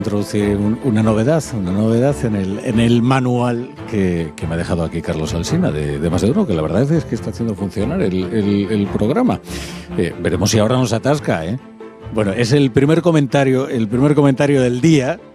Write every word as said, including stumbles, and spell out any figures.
Introducir un, una novedad, una novedad en el, en el manual que, que me ha dejado aquí Carlos Alsina de, de Más de Uno, que la verdad es que está haciendo funcionar el, el, el programa. Eh, veremos si ahora nos atasca, ¿eh? Bueno, es el primer comentario, el primer comentario del día.